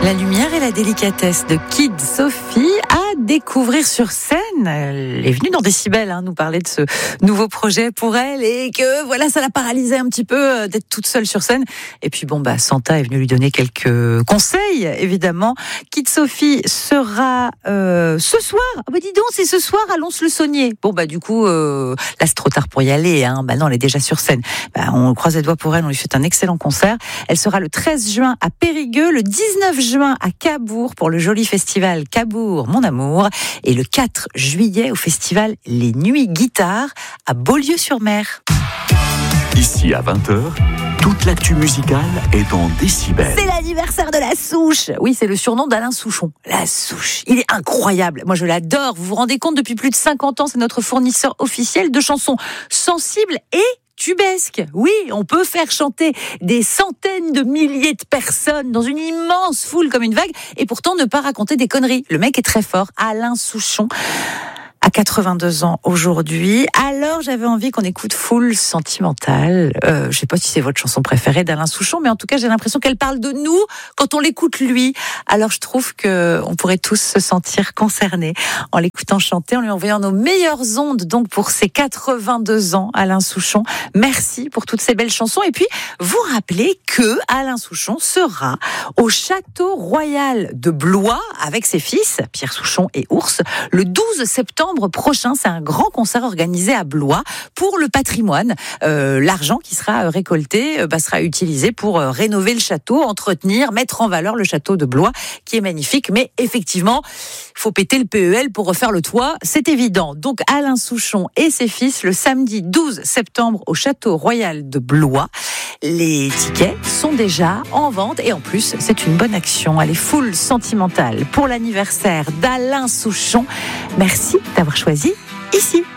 La lumière et la délicatesse de Kid Sophie à découvrir sur scène. Elle est venue dans Décibel nous parler de ce nouveau projet pour elle et que voilà, ça l'a paralysée un petit peu d'être toute seule sur scène. Et puis Santa est venue lui donner quelques conseils, évidemment. Kid Sophie sera ce soir. Dis donc, c'est ce soir à Lons-le-Saunier. Du coup, là c'est trop tard pour y aller. Non, elle est déjà sur scène. On croise les doigts pour elle, on lui fait un excellent concert. Elle sera le 13 juin à Périgueux, le 19 juin à Cabourg pour le joli festival Cabourg Mon Amour et le 4 juillet au festival Les Nuits Guitare à Beaulieu-sur-Mer. Ici à 20h, toute l'actu musicale est dans Décibel. C'est l'anniversaire de La Souche. Oui, c'est le surnom d'Alain Souchon. La Souche, il est incroyable. Moi, je l'adore. Vous vous rendez compte, depuis plus de 50 ans, c'est notre fournisseur officiel de chansons sensibles et tubesque. Oui, on peut faire chanter des centaines de milliers de personnes dans une immense foule comme une vague et pourtant ne pas raconter des conneries. Le mec est très fort, Alain Souchon. À 82 ans aujourd'hui. Alors, j'avais envie qu'on écoute Foule Sentimentale. Je sais pas si c'est votre chanson préférée d'Alain Souchon, mais en tout cas, j'ai l'impression qu'elle parle de nous quand on l'écoute lui. Alors, je trouve que on pourrait tous se sentir concernés en l'écoutant chanter, en lui envoyant nos meilleures ondes, donc, pour ses 82 ans, Alain Souchon. Merci pour toutes ces belles chansons. Et puis, vous rappelez que Alain Souchon sera au Château Royal de Blois avec ses fils, Pierre Souchon et Ours, le 12 septembre prochain. C'est un grand concert organisé à Blois pour le patrimoine. L'argent qui sera récolté sera utilisé pour rénover le château, entretenir, mettre en valeur le château de Blois qui est magnifique. Mais effectivement, il faut péter le PEL pour refaire le toit, c'est évident. Donc Alain Souchon et ses fils le samedi 12 septembre au Château Royal de Blois. Les tickets sont déjà en vente et en plus, c'est une bonne action. Allez, Foule Sentimentale pour l'anniversaire d'Alain Souchon. Merci d'avoir choisi ici.